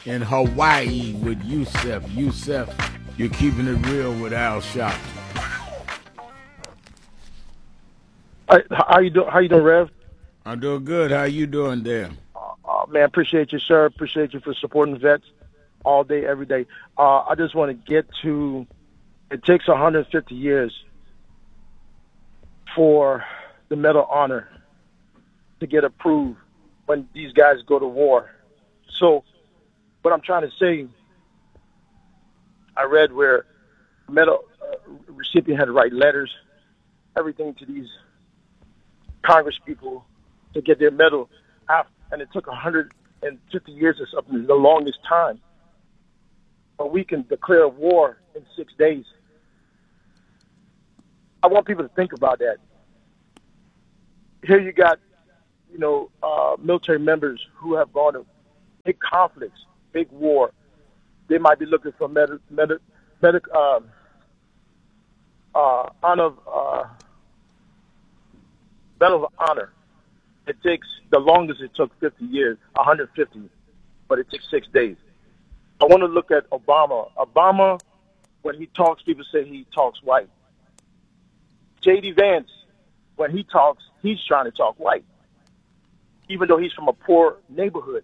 in Hawaii with Yusef. Yusef, you're keeping it real with Al Sharpton. How you doing? How you doing, Rev? I'm doing good. How you doing there? Man, appreciate you, sir. Appreciate you for supporting vets all day, every day. I just want to get to. It takes 150 years for the Medal of Honor to get approved when these guys go to war. So, what I'm trying to say, I read where medal recipient had to write letters, everything to these Congress people to get their medal out, and it took 150 years or something, the longest time. But we can declare war in 6 days. I want people to think about that. Here you got, military members who have gone to big conflicts, big war. They might be looking for honor, Medal of Honor. It takes the longest. It took 50 years, 150, but it took 6 days. I want to look at Obama. Obama, when he talks, people say he talks white. J.D. Vance, when he talks, he's trying to talk white, even though he's from a poor neighborhood.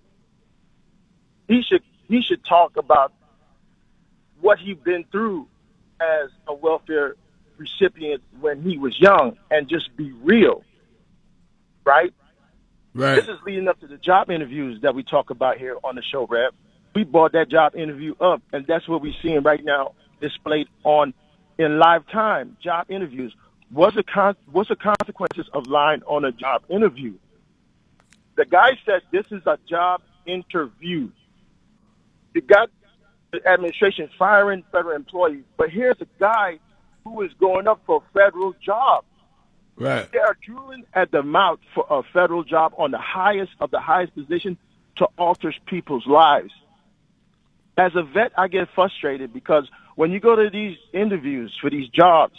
He should talk about what he's been through as a welfare recipient when he was young and just be real, right? Right. This is leading up to the job interviews that we talk about here on the show, Rap. We brought that job interview up, and that's what we're seeing right now displayed on in live time, job interviews. What's the consequences of lying on a job interview? The guy said this is a job interview. You got the administration firing federal employees, but here's a guy who is going up for a federal job. Right. They are drooling at the mouth for a federal job on the highest of the highest position to alter people's lives. As a vet, I get frustrated because when you go to these interviews for these jobs,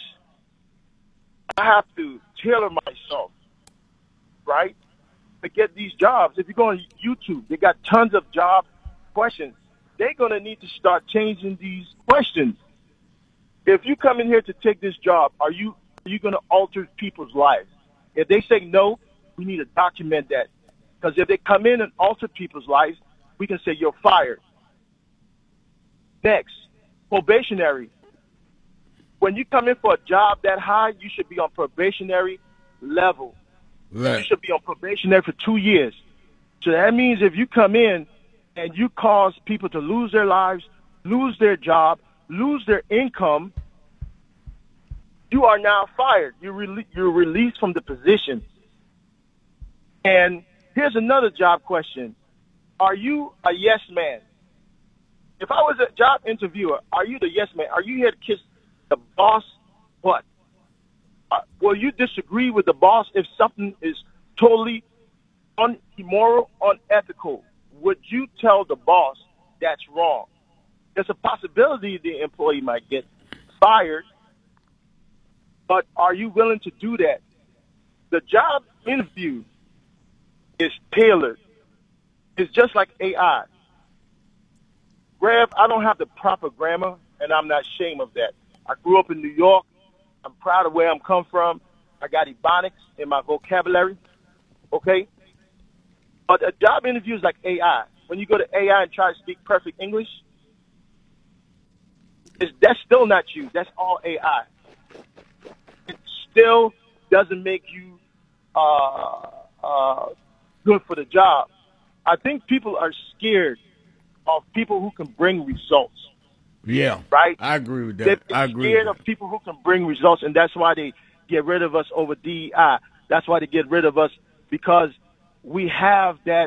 I have to tailor myself, right, to get these jobs. If you go on YouTube, they got tons of job questions. They're going to need to start changing these questions. If you come in here to take this job, are you going to alter people's lives? If they say no, we need to document that. Because if they come in and alter people's lives, we can say you're fired. Next, probationary. When you come in for a job that high, you should be on probationary level. Right. You should be on probationary for 2 years. So that means if you come in and you cause people to lose their lives, lose their job, lose their income, you are now fired. You're released from the position. And here's another job question. Are you a yes man? If I was a job interviewer, are you the yes man? Are you here to kiss the boss? What? Will you disagree with the boss if something is totally immoral, unethical? Would you tell the boss that's wrong? There's a possibility the employee might get fired, but are you willing to do that? The job interview is tailored. It's just like AI. Rev, I don't have the proper grammar, and I'm not ashamed of that. I grew up in New York. I'm proud of where I'm come from. I got ebonics in my vocabulary, okay? But a job interview is like AI. When you go to AI and try to speak perfect English, that's still not you. That's all AI. It still doesn't make you good for the job. I think people are scared of people who can bring results. Yeah. Right? I agree with that. They're scared of people who can bring results, and that's why they get rid of us over DEI. That's why they get rid of us, because we have that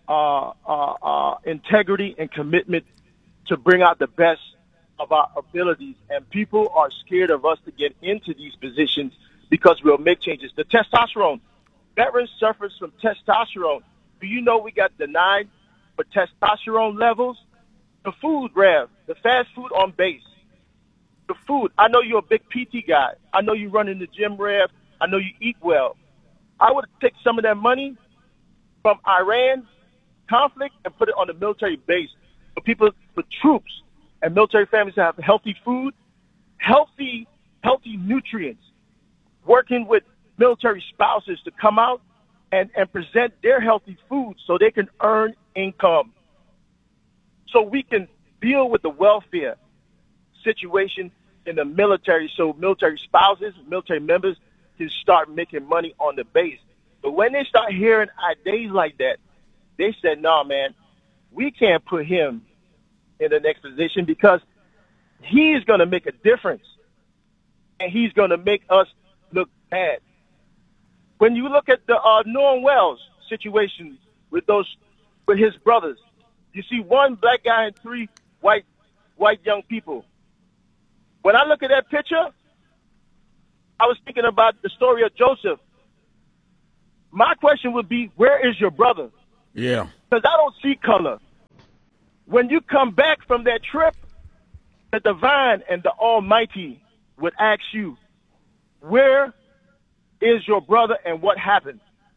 integrity and commitment to bring out the best of our abilities, and people are scared of us to get into these positions because we'll make changes. The testosterone. Veterans suffers from testosterone. Do you know we got denied for testosterone levels? The food, Rev, the fast food on base. The food. I know you're a big PT guy. I know you run in the gym, Rev. I know you eat well. I would take some of that money from Iran conflict and put it on the military base. for troops and military families to have healthy food, healthy nutrients, working with military spouses to come out and present their healthy food so they can earn income. So we can deal with the welfare situation in the military so military spouses, military members can start making money on the base. But when they start hearing ideas like that, they said, no, man, we can't put him in the next position because he's going to make a difference and he's going to make us look bad. When you look at the Norman Wells situation with his brothers, you see one black guy and three white young people. When I look at that picture, I was thinking about the story of Joseph. My question would be, where is your brother? Yeah. Because I don't see color. When you come back from that trip, the divine and the Almighty would ask you, where is your brother and what happened?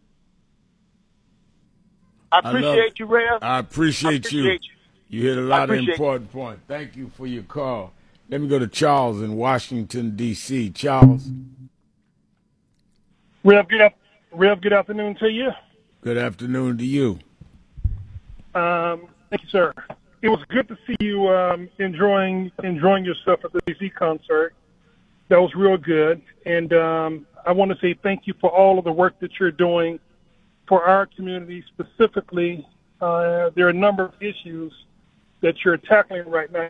I appreciate you, Rev. I appreciate you. You hit a lot of important points. Thank you for your call. Let me go to Charles in Washington, D.C. Charles. Rev, good afternoon to you. Good afternoon to you. Thank you, sir. It was good to see you enjoying yourself at the DC concert. That was real good. And I want to say thank you for all of the work that you're doing for our community specifically. There are a number of issues that you're tackling right now.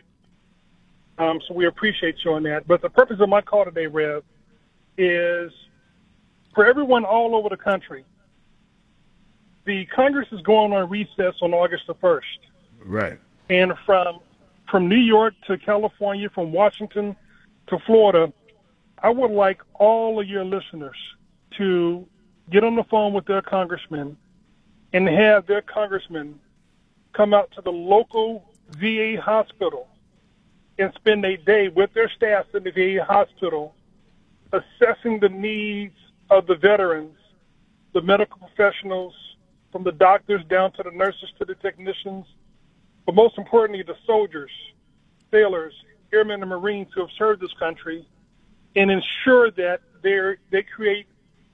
So we appreciate you on that. But the purpose of my call today, Rev, is for everyone all over the country. The Congress is going on recess on August the 1st. Right. And from New York to California, from Washington to Florida, I would like all of your listeners to get on the phone with their congressman and have their congressman come out to the local VA hospital and spend a day with their staff in the VA hospital assessing the needs of the veterans, the medical professionals, from the doctors down to the nurses to the technicians, but most importantly, the soldiers, sailors, airmen, and Marines who have served this country, and ensure that they create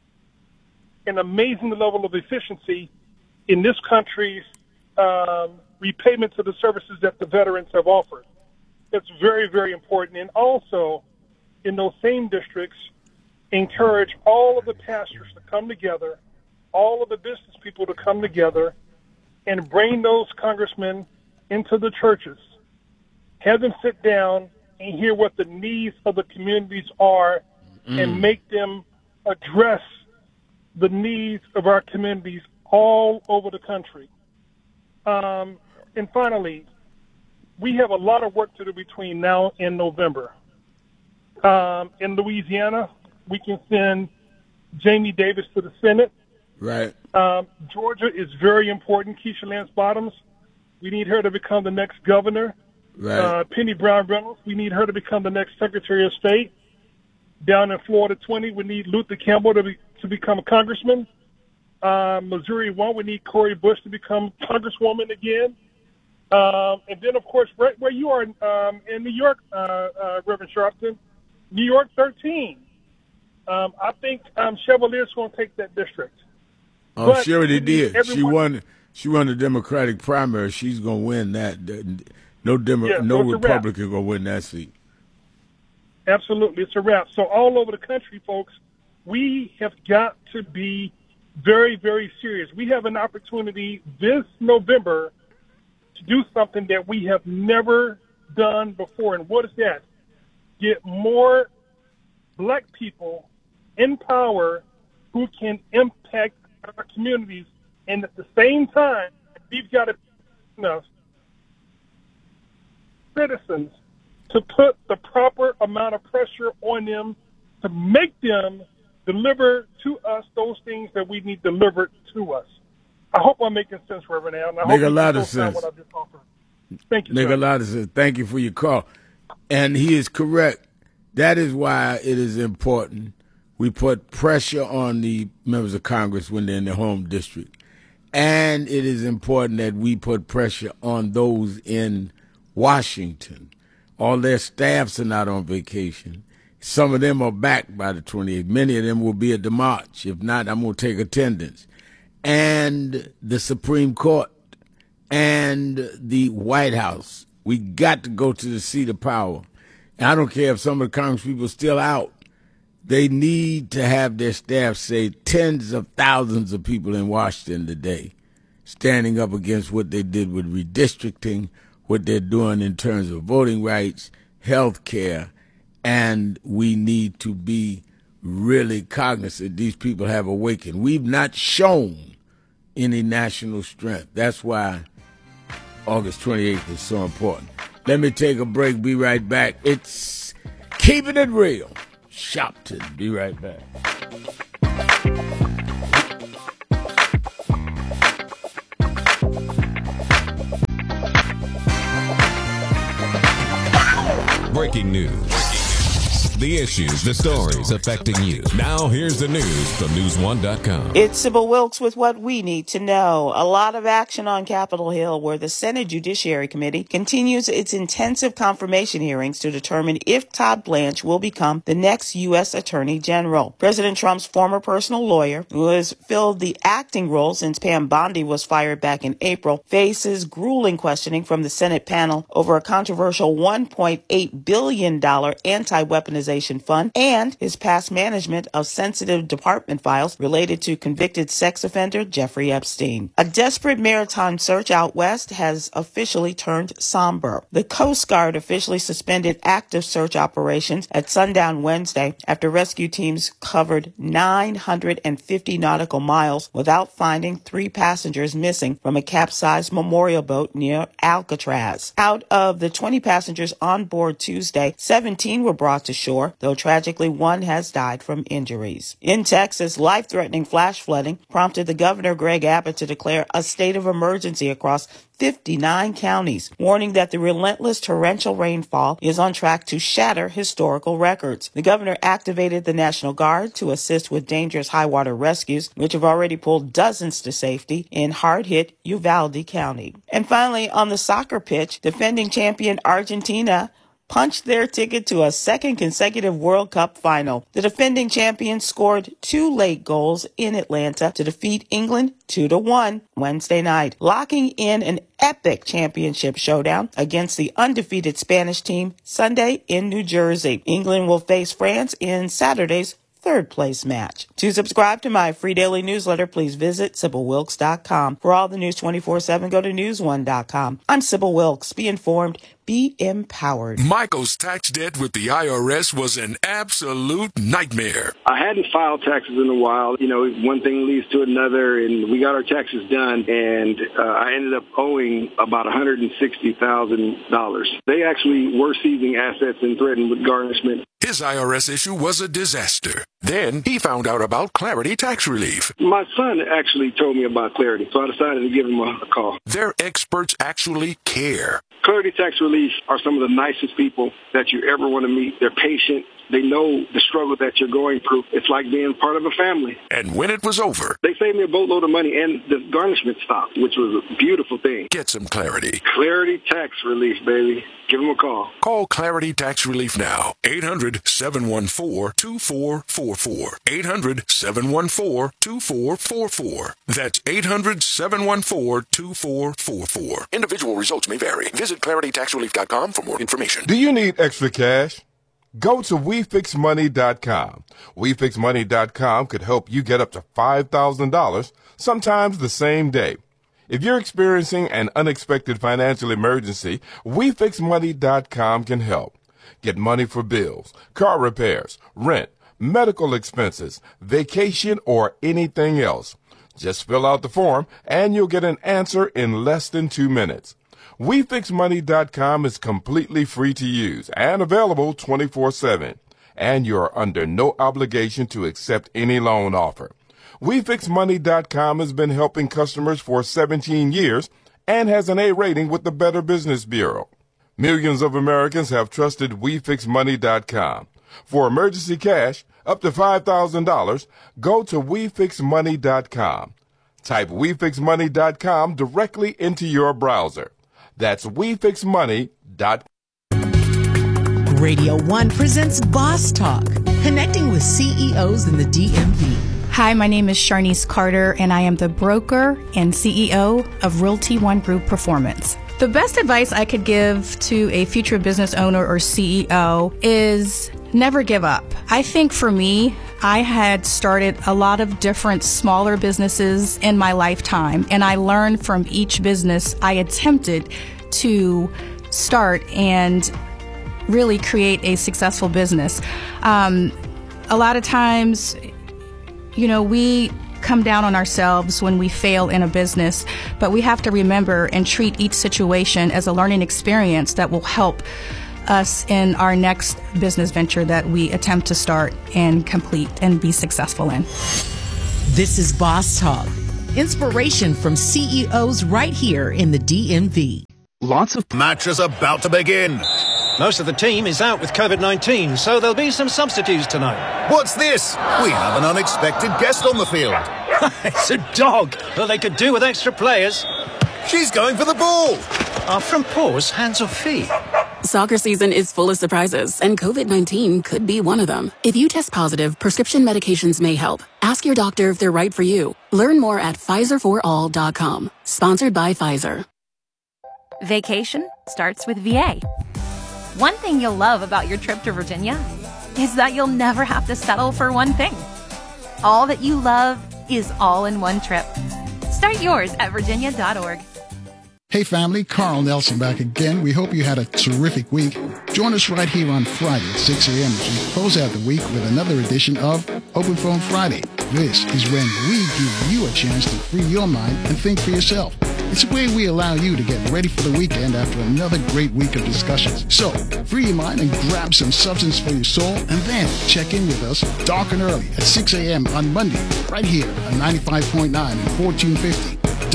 an amazing level of efficiency in this country's repayment to the services that the veterans have offered. That's very, very important. And also, in those same districts, encourage all of the pastors to come together, all of the business people to come together, and bring those congressmen into the churches. Have them sit down and hear what the needs of the communities are and make them address the needs of our communities all over the country. And finally, we have a lot of work to do between now and November. In Louisiana, we can send Jamie Davis to the Senate. Right. Georgia is very important. Keisha Lance Bottoms, we need her to become the next governor. Right. Penny Brown Reynolds, we need her to become the next Secretary of State. Down in Florida 20, we need Luther Campbell to become a congressman. Missouri 1, we need Cori Bush to become congresswoman again. And then, of course, right where you are in New York, Reverend Sharpton, New York 13. I think Chevalier's going to take that district. Oh, she already did. She won the Democratic primary. She's going to win that. No Republican going to win that seat. Absolutely. It's a wrap. So all over the country, folks, we have got to be very, very serious. We have an opportunity this November to do something that we have never done before. And what is that? Get more black people in power who can impact our communities. And at the same time, we've got to enough citizens to put the proper amount of pressure on them to make them deliver to us those things that we need delivered to us. I hope I'm making sense, Reverend Al. Make a lot of sense. What I just offered. Thank you, Make sir. a lot of sense. Thank you for your call. And he is correct. That is why it is important we put pressure on the members of Congress when they're in their home district. And it is important that we put pressure on those in Washington. All their staffs are not on vacation. Some of them are back by the 28th. Many of them will be at the march. If not, I'm going to take attendance. And the Supreme Court and the White House. We got to go to the seat of power. And I don't care if some of the Congress people are still out. They need to have their staff say tens of thousands of people in Washington today standing up against what they did with redistricting, what they're doing in terms of voting rights, health care, and we need to be really cognizant these people have awakened. We've not shown any national strength. That's why August 28th is so important. Let me take a break, be right back. It's Keeping It Real. Shopton, be right back. Breaking news. The issues, the stories affecting you. Now here's the news from News1.com. It's Sybil Wilkes with what we need to know. A lot of action on Capitol Hill, where the Senate Judiciary Committee continues its intensive confirmation hearings to determine if Todd Blanche will become the next U.S. Attorney General. President Trump's former personal lawyer, who has filled the acting role since Pam Bondi was fired back in April, faces grueling questioning from the Senate panel over a controversial $1.8 billion anti-weaponization fund and his past management of sensitive department files related to convicted sex offender Jeffrey Epstein. A desperate maritime search out west has officially turned somber. The Coast Guard officially suspended active search operations at sundown Wednesday after rescue teams covered 950 nautical miles without finding 3 passengers missing from a capsized memorial boat near Alcatraz. Out of the 20 passengers on board Tuesday, 17 were brought to shore, though tragically one has died from injuries. In Texas, life-threatening flash flooding prompted the governor, Greg Abbott, to declare a state of emergency across 59 counties, warning that the relentless torrential rainfall is on track to shatter historical records. The governor activated the National Guard to assist with dangerous high-water rescues, which have already pulled dozens to safety in hard-hit Uvalde County. And finally, on the soccer pitch, defending champion Argentina punched their ticket to a second consecutive World Cup final. The defending champions scored 2 late goals in Atlanta to defeat England 2-1 Wednesday night, locking in an epic championship showdown against the undefeated Spanish team Sunday in New Jersey. England will face France in Saturday's third-place match. To subscribe to my free daily newsletter, please visit SybilWilkes.com. For all the news 24/7, go to News1.com. I'm Sybil Wilkes. Be informed. Be empowered. Michael's tax debt with the IRS was an absolute nightmare. I hadn't filed taxes in a while. You know, one thing leads to another, and we got our taxes done, and I ended up owing about $160,000. They actually were seizing assets and threatened with garnishment. His IRS issue was a disaster. Then he found out about Clarity Tax Relief. My son actually told me about Clarity, so I decided to give him a call. Their experts actually care. Clarity Tax Relief are some of the nicest people that you ever want to meet. They're patient. They know the struggle that you're going through. It's like being part of a family. And when it was over, they saved me a boatload of money, and the garnishment stopped, which was a beautiful thing. Get some clarity. Clarity Tax Relief, baby. Give them a call. Call Clarity Tax Relief now. 800-714-2444. 800-714-2444. That's 800-714-2444. Individual results may vary. Visit ClarityTaxRelief.com for more information. Do you need extra cash? Go to WeFixMoney.com. WeFixMoney.com could help you get up to $5,000, sometimes the same day. If you're experiencing an unexpected financial emergency, WeFixMoney.com can help. Get money for bills, car repairs, rent, medical expenses, vacation, or anything else. Just fill out the form and you'll get an answer in less than 2 minutes. WeFixMoney.com is completely free to use and available 24/7. And you're under no obligation to accept any loan offer. WeFixMoney.com has been helping customers for 17 years and has an A rating with the Better Business Bureau. Millions of Americans have trusted WeFixMoney.com. For emergency cash up to $5,000, go to WeFixMoney.com. Type WeFixMoney.com directly into your browser. That's WeFixMoney.com. Radio 1 presents Boss Talk, connecting with CEOs in the DMV. Hi, my name is Sharnice Carter, and I am the broker and CEO of Realty One Group Performance. The best advice I could give to a future business owner or CEO is never give up. I think for me, I had started a lot of different smaller businesses in my lifetime, and I learned from each business I attempted to start and really create a successful business. A lot of times, we come down on ourselves when we fail in a business, but we have to remember and treat each situation as a learning experience that will help us in our next business venture that we attempt to start and complete and be successful in. This is Boss Talk, inspiration from CEOs right here in the DMV. Lots of match is about to begin. Most of the team is out with COVID-19, so there'll be some substitutes tonight. What's this? We have an unexpected guest on the field. It's a dog. Well, they could do with extra players. She's going for the ball. From paws, hands or feet? Soccer season is full of surprises, and COVID-19 could be one of them. If you test positive, prescription medications may help. Ask your doctor if they're right for you. Learn more at PfizerForAll.com. Sponsored by Pfizer. Vacation starts with VA. One thing you'll love about your trip to Virginia is that you'll never have to settle for one thing. All that you love is all in one trip. Start yours at virginia.org. Hey family, Carl Nelson back again. We hope you had a terrific week. Join us right here on Friday at 6 a.m. as we close out the week with another edition of Open Phone Friday. This is when we give you a chance to free your mind and think for yourself. It's a way we allow you to get ready for the weekend after another great week of discussions. So, free your mind and grab some substance for your soul, and then check in with us dark and early at 6 a.m. on Monday, right here on 95.9 and 1450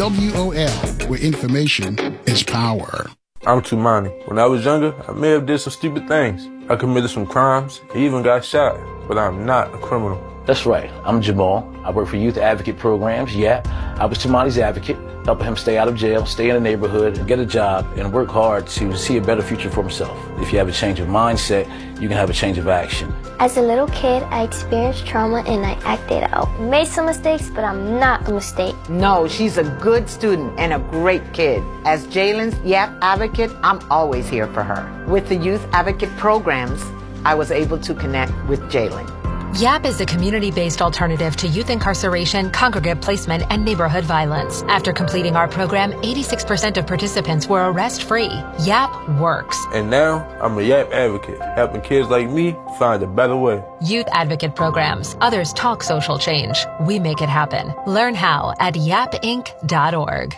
WOL, where information is power. I'm Tumani. When I was younger, I may have did some stupid things. I committed some crimes, I even got shot, but I'm not a criminal. That's right. I'm Jamal. I work for Youth Advocate Programs, YAP. I was Tumani's advocate, helping him stay out of jail, stay in the neighborhood, get a job, and work hard to see a better future for himself. If you have a change of mindset, you can have a change of action. As a little kid, I experienced trauma and I acted out. Made some mistakes, but I'm not a mistake. No, she's a good student and a great kid. As Jalen's YAP advocate, I'm always here for her. With the Youth Advocate Programs, I was able to connect with Jalen. YAP is a community-based alternative to youth incarceration, congregate placement, and neighborhood violence. After completing our program, 86% of participants were arrest-free. YAP works. And now, I'm a YAP advocate, helping kids like me find a better way. Youth Advocate Programs. Others talk social change. We make it happen. Learn how at yapinc.org.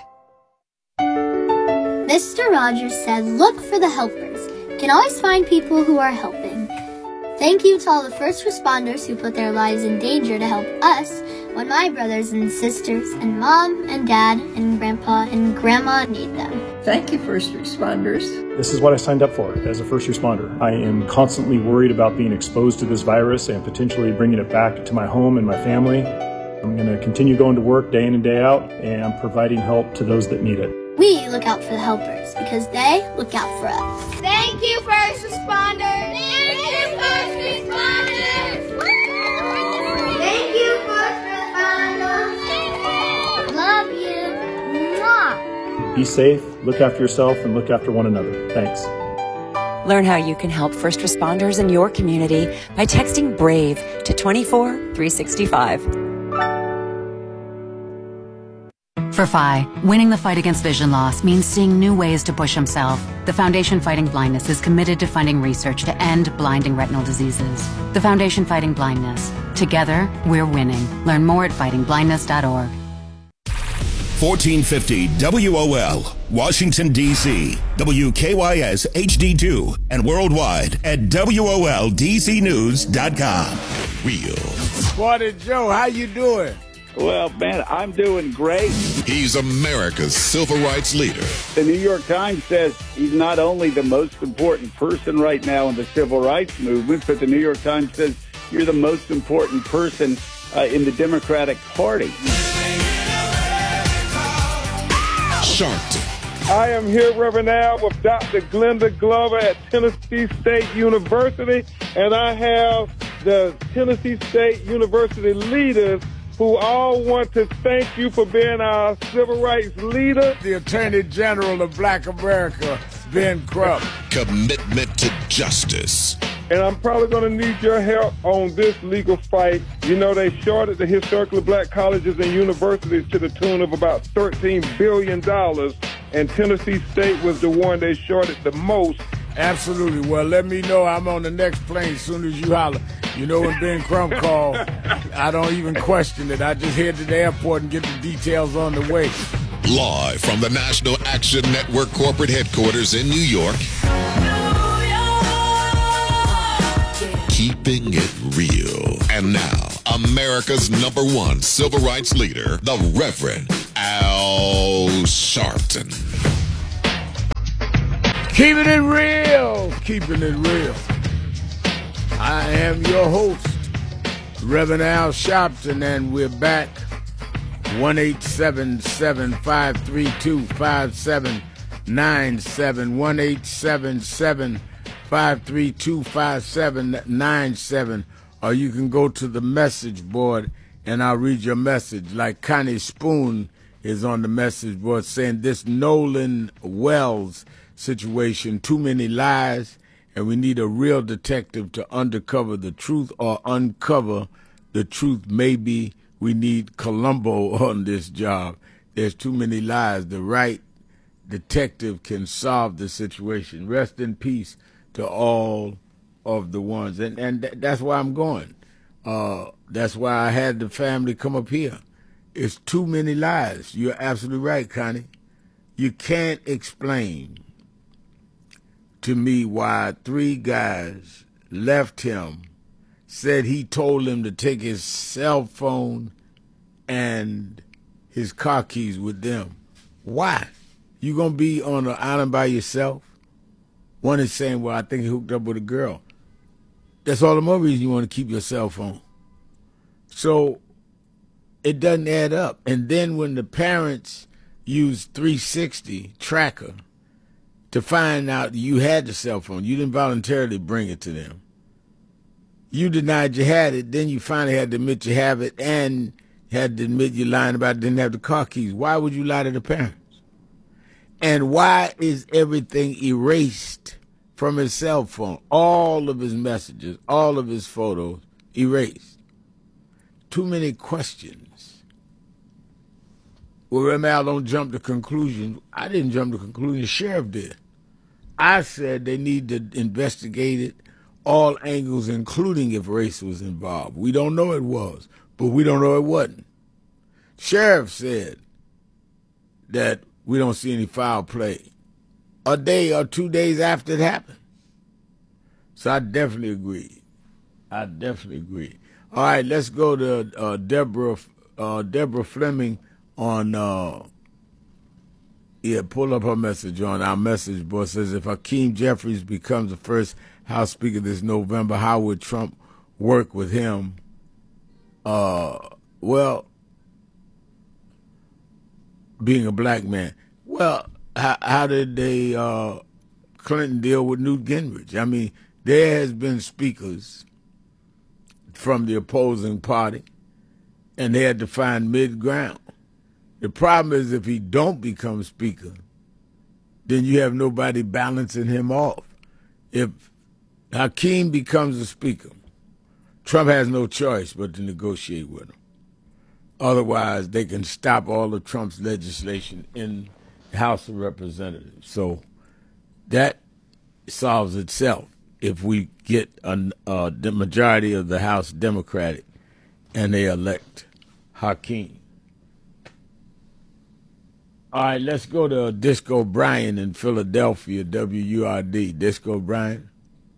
Mr. Rogers said, look for the helpers. You can always find people who are helping. Thank you to all the first responders who put their lives in danger to help us when my brothers and sisters and mom and dad and grandpa and grandma need them. Thank you, first responders. This is what I signed up for as a first responder. I am constantly worried about being exposed to this virus and potentially bringing it back to my home and my family. I'm going to continue going to work day in and day out and providing help to those that need it. We look out for the helpers because they look out for us. Thank you, first responders. Thank you, first responders. Thank you, first responders. Love you. Mwah. Be safe, look after yourself, and look after one another. Thanks. Learn how you can help first responders in your community by texting BRAVE to 24365. For Phi, winning the fight against vision loss means seeing new ways to push himself. The Foundation Fighting Blindness is committed to funding research to end blinding retinal diseases. The Foundation Fighting Blindness. Together, we're winning. Learn more at fightingblindness.org. 1450 WOL, Washington, D.C., WKYS HD2, and worldwide at WOLDCnews.com. Real. Squatty Joe, how you doing? Well, man, I'm doing great. He's America's civil rights leader. The New York Times says he's not only the most important person right now in the civil rights movement, but the New York Times says you're the most important person in the Democratic Party. Sharpton. I am here, Reverend Al, with Dr. Glenda Glover at Tennessee State University, and I have the Tennessee State University leaders who all want to thank you for being our civil rights leader. The Attorney General of Black America, Ben Crump. Commitment to justice. And I'm probably going to need your help on this legal fight. You know, they shorted the historically black colleges and universities to the tune of about $13 billion, and Tennessee State was the one they shorted the most. Absolutely. Well, let me know. I'm on the next plane as soon as you holler. You know, when Ben Crump called, I don't even question it. I just head to the airport and get the details on the way. Live from the National Action Network corporate headquarters in New York. Keeping it real. And now, America's #1 civil rights leader, the Reverend Al Sharpton. Keeping it real. Keeping it real. I am your host, Reverend Al Sharpton, and we're back. 1-877-532-5797. 1-877-532-5797. Or you can go to the message board and I'll read your message. Like Connie Spoon is on the message board saying this Nolan Wells situation, too many lies, and we need a real detective to uncover the truth or uncover the truth. Maybe we need Columbo on this job. There's too many lies. The right detective can solve the situation. Rest in peace to all of the ones. And that's why I'm going. That's why I had the family come up here. It's too many lies. You're absolutely right, Connie. You can't explain to me why 3 guys left him, said he told them to take his cell phone and his car keys with them. Why? You gonna be on an island by yourself? One is saying, well, I think he hooked up with a girl. That's all the more reason you want to keep your cell phone. So it doesn't add up. And then when the parents use 360 tracker to find out you had the cell phone, you didn't voluntarily bring it to them. You denied you had it, then you finally had to admit you have it, and had to admit you're lying about it, didn't have the car keys. Why would you lie to the parents? And why is everything erased from his cell phone? All of his messages, all of his photos erased. Too many questions. Well, Remal, don't jump to conclusions. I didn't jump to conclusions. The sheriff did. I said they need to investigate it, all angles, including if race was involved. We don't know it was, but we don't know it wasn't. Sheriff said that we don't see any foul play a day or 2 days after it happened. So I definitely agree. All right, let's go to Deborah Fleming on, pull up her message on our message board. Says, if Hakeem Jeffries becomes the first House Speaker this November, how would Trump work with him? Well, being a black man. Well, how did they Clinton deal with Newt Gingrich? I mean, there has been speakers from the opposing party, and they had to find mid-ground. The problem is if he don't become speaker, then you have nobody balancing him off. If Hakeem becomes a speaker, Trump has no choice but to negotiate with him. Otherwise, they can stop all of Trump's legislation in the House of Representatives. So that solves itself if we get the majority of the House Democratic and they elect Hakeem. All right, let's go to Disco Brian in Philadelphia, WURD. Disco Brian.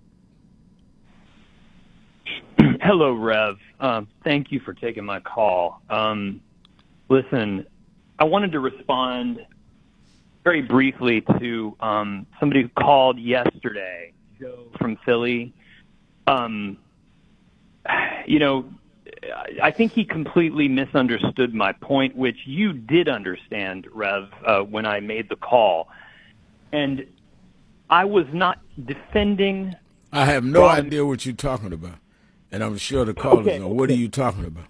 Hello, Rev. Thank you for taking my call. Listen, I wanted to respond very briefly to somebody who called yesterday, Joe from Philly. I think he completely misunderstood my point, which you did understand, Rev, when I made the call. And I was not defending. I have no idea what you're talking about, and I'm sure the callers know. What are you talking about?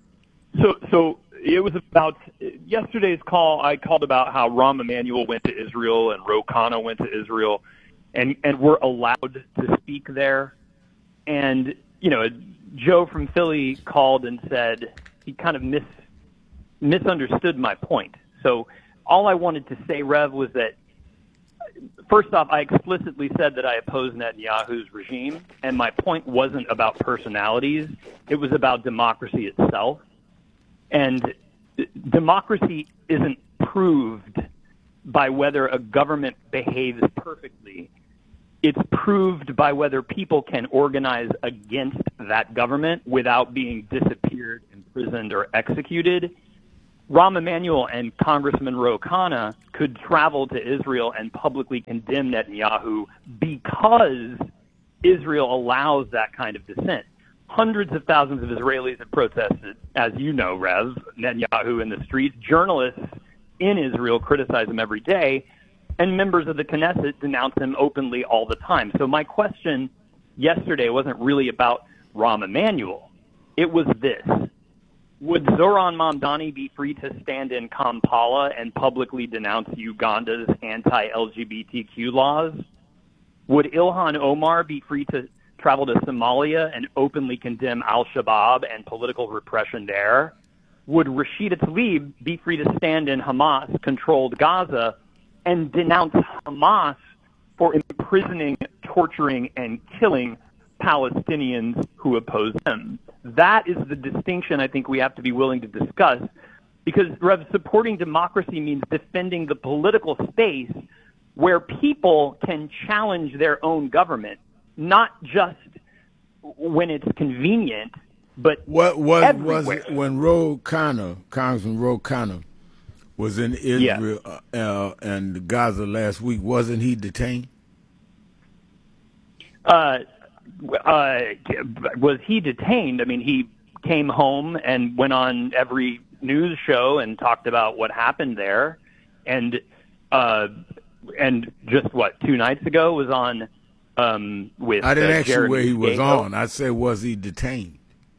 So it was about yesterday's call. I called about how Rahm Emanuel went to Israel and Ro Khanna went to Israel, and were allowed to speak there. And Joe from Philly called and said he kind of misunderstood my point. So all I wanted to say, Rev, was that first off, I explicitly said that I oppose Netanyahu's regime, and my point wasn't about personalities. It was about democracy itself. And democracy isn't proved by whether a government behaves perfectly. It's proved by whether people can organize against that government without being disappeared, imprisoned, or executed. Rahm Emanuel and Congressman Ro Khanna could travel to Israel and publicly condemn Netanyahu because Israel allows that kind of dissent. Hundreds of thousands of Israelis have protested, as you know, Rev, Netanyahu in the streets. Journalists in Israel criticize him every day, and members of the Knesset denounce him openly all the time. So my question yesterday wasn't really about Rahm Emanuel. It was this. Would Zoran Mamdani be free to stand in Kampala and publicly denounce Uganda's anti-LGBTQ laws? Would Ilhan Omar be free to travel to Somalia and openly condemn al-Shabaab and political repression there? Would Rashida Tlaib be free to stand in Hamas-controlled Gaza and denounce Hamas for imprisoning, torturing, and killing Palestinians who oppose them? That is the distinction I think we have to be willing to discuss, because, Rev, supporting democracy means defending the political space where people can challenge their own government, not just when it's convenient, but everywhere. When Congressman Ro Khanna was in Israel and Gaza last week, wasn't he detained? Was he detained? I mean, he came home and went on every news show and talked about what happened there, and just 2 nights ago was on with. I didn't ask you Jared where he was Gayko. on. I said, was he detained?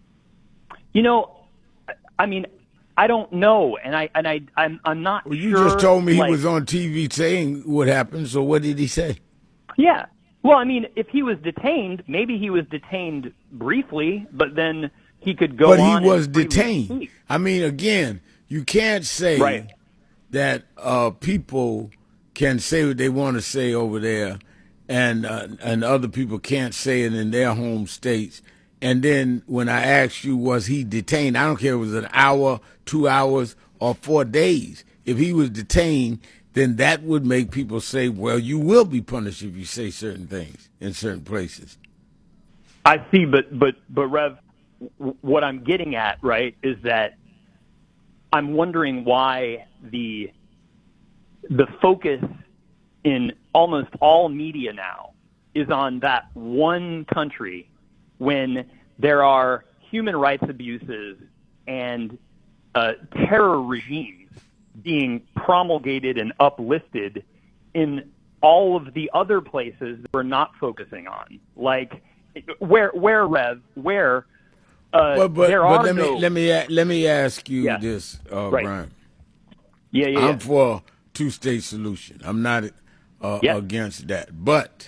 I mean, I don't know, and I'm not sure. You just told me he was on TV saying what happened. So what did he say? Yeah. Well, I mean, if he was detained, maybe he was detained briefly, but then he could go on. But he was detained. I mean, again, you can't say that people can say what they want to say over there, and other people can't say it in their home states. And then when I asked you, was he detained? I don't care if it was an hour, 2 hours, or 4 days. If he was detained, then that would make people say, well, you will be punished if you say certain things in certain places. I see, but Rev, what I'm getting at, right, is that I'm wondering why the focus in almost all media now is on that one country when there are human rights abuses and terror regimes being promulgated and uplifted in all of the other places that we're not focusing on. Like, where Rev, there are let me ask you this, Brian. I'm for a two-state solution. I'm not against that, but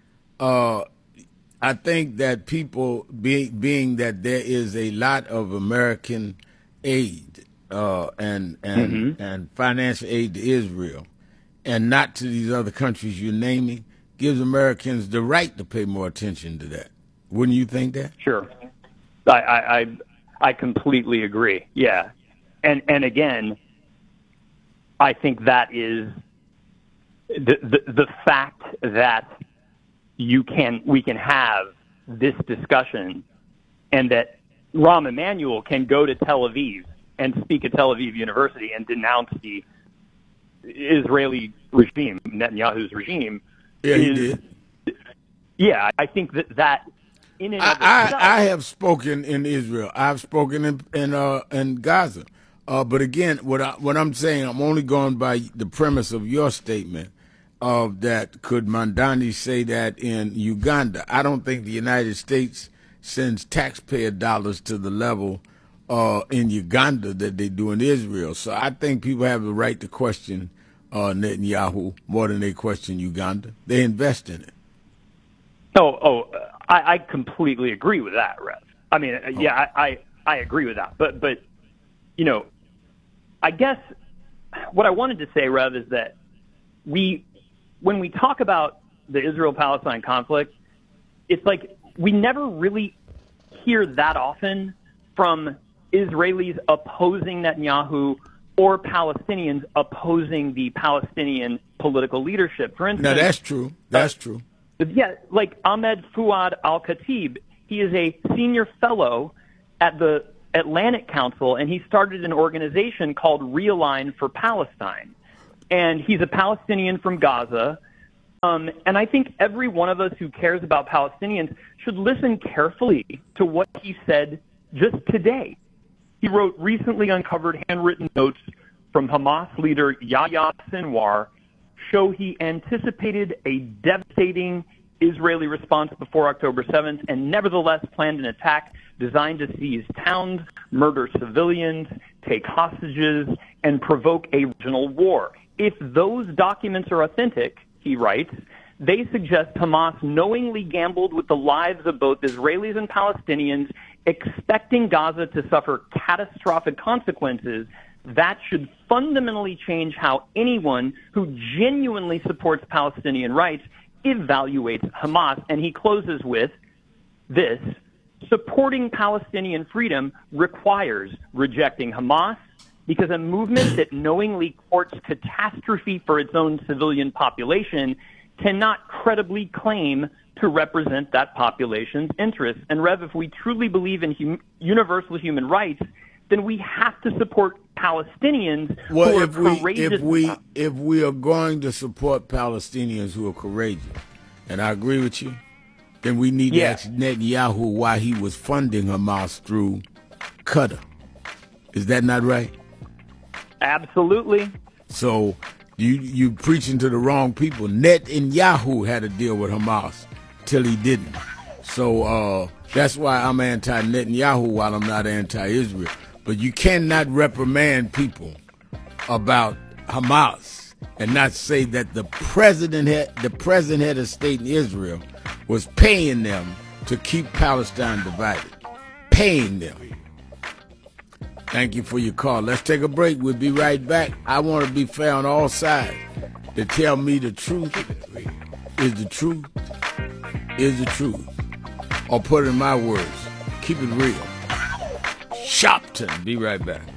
I think that people, being that there is a lot of American aid and financial aid to Israel, and not to these other countries you're naming, gives Americans the right to pay more attention to that. Wouldn't you think that? Sure. I completely agree. Yeah. And again, I think that is the fact that we can have this discussion, and that Rahm Emanuel can go to Tel Aviv and speak at Tel Aviv University and denounce the Israeli regime, Netanyahu's regime. Yeah, he did. Yeah, I think that in and of itself. I have spoken in Israel. I've spoken in Gaza. But again, what I'm saying, I'm only going by the premise of your statement of that. Could Mandani say that in Uganda? I don't think the United States sends taxpayer dollars to the level in Uganda that they do in Israel. So I think people have the right to question Netanyahu more than they question Uganda. They invest in it. I completely agree with that, Rev. I mean, yeah, I agree with that. But you know, I guess what I wanted to say, Rev, is that when we talk about the Israel-Palestine conflict, it's like we never really hear that often from Israelis opposing Netanyahu or Palestinians opposing the Palestinian political leadership. For instance, no, that's true. That's true. Yeah, like Ahmed Fuad Al-Khatib, he is a senior fellow at the Atlantic Council, and he started an organization called Realign for Palestine. And he's a Palestinian from Gaza. And I think every one of us who cares about Palestinians should listen carefully to what he said just today. He wrote recently uncovered handwritten notes from Hamas leader Yahya Sinwar show he anticipated a devastating Israeli response before October 7th and nevertheless planned an attack designed to seize towns, murder civilians, take hostages, and provoke a regional war. If those documents are authentic, he writes, they suggest Hamas knowingly gambled with the lives of both Israelis and Palestinians, expecting Gaza to suffer catastrophic consequences. That should fundamentally change how anyone who genuinely supports Palestinian rights evaluates Hamas. And he closes with this: supporting Palestinian freedom requires rejecting Hamas, because a movement that knowingly courts catastrophe for its own civilian population cannot credibly claim to represent that population's interests. And Rev, if we truly believe in universal human rights, then we have to support Palestinians who are courageous. If we are going to support Palestinians who are courageous, and I agree with you, then we need to ask Netanyahu why he was funding Hamas through Qatar. Is that not right? Absolutely. So you preaching to the wrong people. Netanyahu had to deal with Hamas till he didn't. So that's why I'm anti-Netanyahu while I'm not anti-Israel. But you cannot reprimand people about Hamas and not say that the president head of state in Israel was paying them to keep Palestine divided. Paying them. Thank you for your call. Let's take a break. We'll be right back. I want to be fair on all sides. To tell me the truth is the truth is the truth. Or put it in my words, keep it real. Shopton. Be right back.